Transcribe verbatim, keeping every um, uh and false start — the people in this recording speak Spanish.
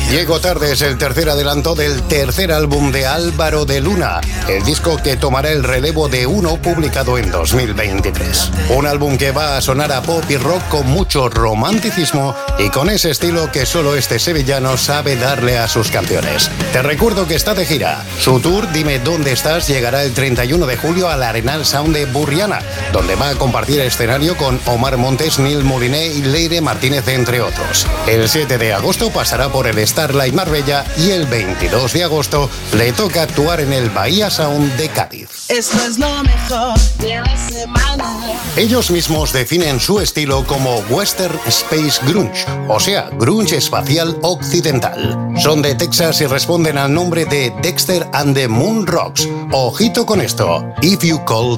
Llego tarde es el tercer adelanto del tercer álbum de Álvaro de Luna, el disco que tomará el relevo de Uno, publicado en dos mil veintitrés. Un álbum que va a sonar a pop y rock con mucho romanticismo y con ese estilo que solo este sevillano sabe darle a sus canciones. Te recuerdo que está de gira. Su tour Dime Dónde Estás llegará el treinta y uno de julio al Arenal Sound de Burriana, donde va a compartir escenario con Omar Montes, Nil Moliné y Leire Martínez, entre otros. El siete de agosto pasará por el Starlight Marbella y el veintidós de agosto le toca actuar en el Bahía Sound de Cádiz. Esto es lo mejor de la semana. Ellos mismos definen su estilo como Western Space Grunge, o sea, grunge espacial occidental. Son de Texas y responden al nombre de Dexter and the Moon Rocks. Ojito con esto, If You Call